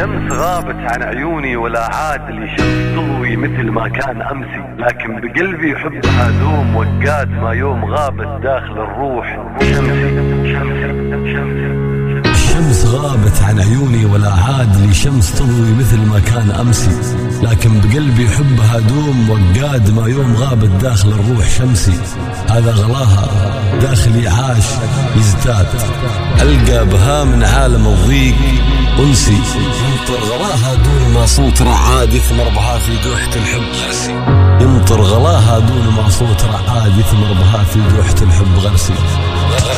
شمس غابت عن عيوني ولا عاد لي شمس تضوي مثل ما كان أمسي، لكن بقلبي حبها دوم وقاد ما يوم غابت داخل الروح شمسي. الشمس غابت عن عيوني ولا عاد لي شمس تضوي مثل ما كان أمسي، لكن بقلبي حبها دوم وقاد ما يوم غابت داخل الروح شمسي. هذا غلاها داخلي عاش يزداد، ألقى بها من عالم الضيق أنسي. ينطر غلاها دون ما صوت رعاد يثمر بها في دوحة الحب غرسي. ينطر غلاها دون ما صوت رعاد يثمر بها في دوحة الحب غرسي.